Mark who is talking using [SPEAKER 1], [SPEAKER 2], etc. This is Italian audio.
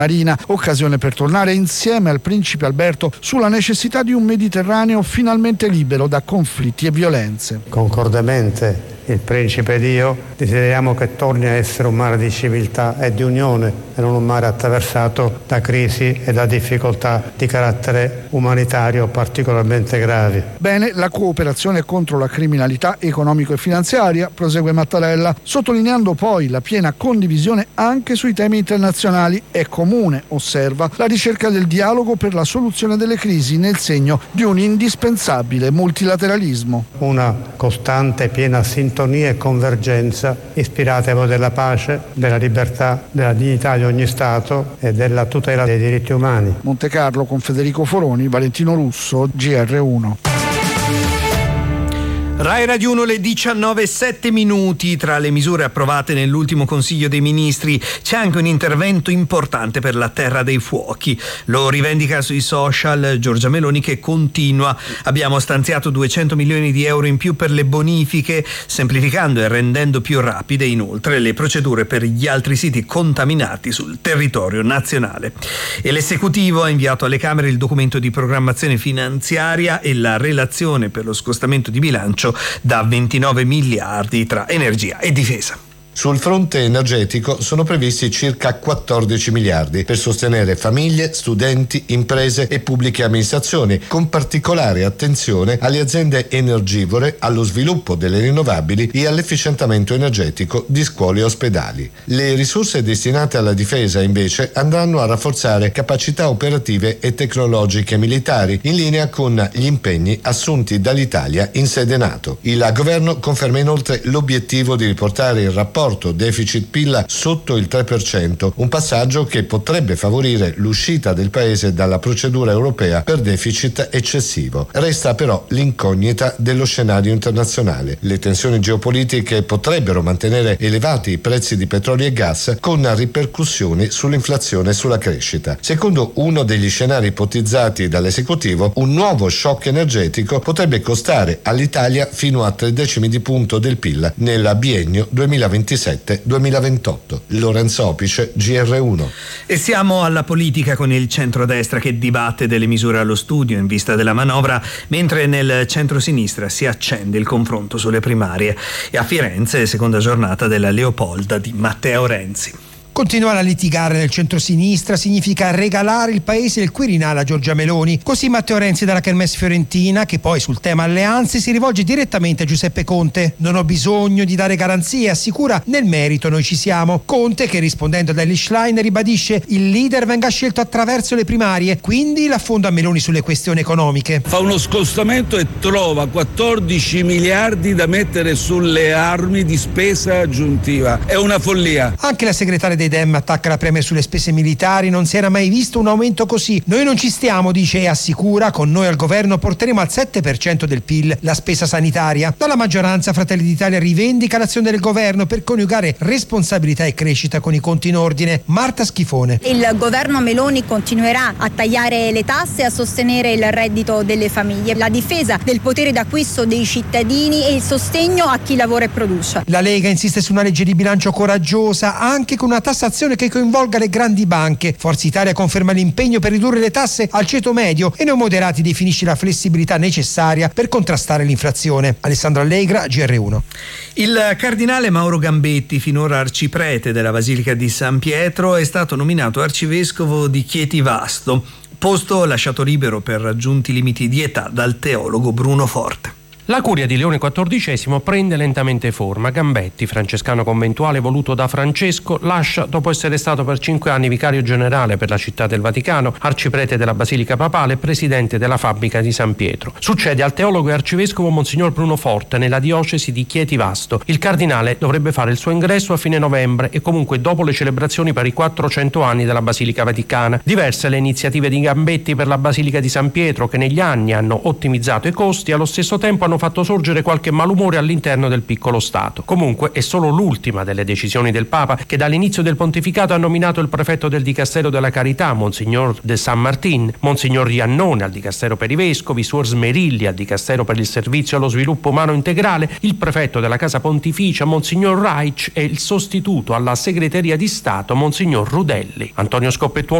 [SPEAKER 1] marina, occasione per tornare insieme al principe Alberto sulla necessità di un Mediterraneo finalmente libero da conflitti e violenze.
[SPEAKER 2] Concordemente il principe ed io desideriamo che torni a essere un mare di civiltà e di unione e non un mare attraversato da crisi e da difficoltà di carattere umanitario particolarmente gravi.
[SPEAKER 1] Bene la cooperazione contro la criminalità economico e finanziaria, prosegue Mattarella, sottolineando poi la piena condivisione anche sui temi internazionali. È comune, osserva, la ricerca del dialogo per la soluzione delle crisi nel segno di un indispensabile multilateralismo.
[SPEAKER 2] Una costante e piena sintonia e convergenza ispirate ai valori della pace, della libertà, della dignità di ogni Stato e della tutela dei diritti umani.
[SPEAKER 1] Montecarlo con Federico Foroni, Valentino Russo, GR1.
[SPEAKER 3] Rai Radio 1, le 19:07. Tra le misure approvate nell'ultimo Consiglio dei Ministri c'è anche un intervento importante per la Terra dei Fuochi. Lo rivendica sui social Giorgia Meloni, che continua: abbiamo stanziato 200 milioni di euro in più per le bonifiche, semplificando e rendendo più rapide inoltre le procedure per gli altri siti contaminati sul territorio nazionale. E l'esecutivo ha inviato alle Camere il documento di programmazione finanziaria e la relazione per lo scostamento di bilancio da 29 miliardi tra energia e difesa.
[SPEAKER 4] Sul fronte energetico sono previsti circa 14 miliardi per sostenere famiglie, studenti, imprese e pubbliche amministrazioni, con particolare attenzione alle aziende energivore, allo sviluppo delle rinnovabili e all'efficientamento energetico di scuole e ospedali. Le risorse destinate alla difesa invece andranno a rafforzare capacità operative e tecnologiche militari, in linea con gli impegni assunti dall'Italia in sede NATO. Il governo conferma inoltre l'obiettivo di riportare il rapporto deficit-PIL sotto il 3%, un passaggio che potrebbe favorire l'uscita del paese dalla procedura europea per deficit eccessivo. Resta però l'incognita dello scenario internazionale. Le tensioni geopolitiche potrebbero mantenere elevati i prezzi di petrolio e gas, con ripercussioni sull'inflazione e sulla crescita. Secondo uno degli scenari ipotizzati dall'esecutivo, un nuovo shock energetico potrebbe costare all'Italia fino a 3 decimi di punto del PIL nel biennio 2027-2028. Lorenzo Opice, GR1.
[SPEAKER 3] E siamo alla politica, con il centrodestra che dibatte delle misure allo studio in vista della manovra, mentre nel centrosinistra si accende il confronto sulle primarie. E a Firenze, seconda giornata della Leopolda di Matteo Renzi.
[SPEAKER 5] Continuare a litigare nel centrosinistra significa regalare il paese del Quirinale a Giorgia Meloni. Così Matteo Renzi dalla Kermesse fiorentina, che poi sul tema alleanze si rivolge direttamente a Giuseppe Conte. Non ho bisogno di dare garanzie, assicura, nel merito noi ci siamo. Conte, che rispondendo ad Elly Schlein ribadisce il leader venga scelto attraverso le primarie, quindi l'affondo a Meloni sulle questioni economiche.
[SPEAKER 6] Fa uno scostamento e trova 14 miliardi da mettere sulle armi di spesa aggiuntiva. È una follia.
[SPEAKER 5] Anche la segretaria dei Dem attacca la Premier sulle spese militari. Non si era mai visto un aumento così. Noi non ci stiamo, dice, e assicura, con noi al governo porteremo al 7% del PIL la spesa sanitaria. Dalla maggioranza Fratelli d'Italia rivendica l'azione del governo per coniugare responsabilità e crescita con i conti in ordine. Marta Schifone.
[SPEAKER 7] Il governo Meloni continuerà a tagliare le tasse e a sostenere il reddito delle famiglie, la difesa del potere d'acquisto dei cittadini e il sostegno a chi lavora e produce.
[SPEAKER 5] La Lega insiste su una legge di bilancio coraggiosa, anche con una tassazione che coinvolga le grandi banche. Forza Italia conferma l'impegno per ridurre le tasse al ceto medio e Noi Moderati definisce la flessibilità necessaria per contrastare l'inflazione. Alessandro Allegra, GR1.
[SPEAKER 3] Il cardinale Mauro Gambetti, finora arciprete della Basilica di San Pietro, è stato nominato arcivescovo di Chieti Vasto, posto lasciato libero per raggiunti limiti di età dal teologo Bruno Forte.
[SPEAKER 8] La curia di Leone XIV prende lentamente forma. Gambetti, francescano conventuale voluto da Francesco, lascia dopo essere stato per 5 anni vicario generale per la città del Vaticano, arciprete della Basilica Papale e presidente della fabbrica di San Pietro. Succede al teologo e arcivescovo Monsignor Bruno Forte nella diocesi di Chieti Vasto. Il cardinale dovrebbe fare il suo ingresso a fine novembre e comunque dopo le celebrazioni per i 400 anni della Basilica Vaticana. Diverse le iniziative di Gambetti per la Basilica di San Pietro, che negli anni hanno ottimizzato i costi e allo stesso tempo hanno fatto sorgere qualche malumore all'interno del piccolo Stato. Comunque è solo l'ultima delle decisioni del Papa, che dall'inizio del pontificato ha nominato il prefetto del Dicastero della Carità, Monsignor de San Martin, Monsignor Iannone al Dicastero per i Vescovi, Suor Smerilli al Dicastero per il Servizio allo Sviluppo Umano Integrale, il prefetto della Casa Pontificia, Monsignor Reich, e il sostituto alla Segreteria di Stato, Monsignor Rudelli. Antonio Scoppettuolo